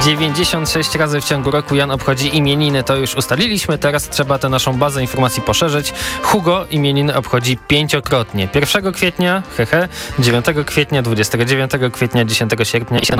96 razy w ciągu roku Jan obchodzi imieniny, to już ustaliliśmy. Teraz trzeba tę naszą bazę informacji poszerzyć. Hugo imieniny obchodzi 5-krotnie. 1 kwietnia, 9 kwietnia, 29 kwietnia, 10 sierpnia i 7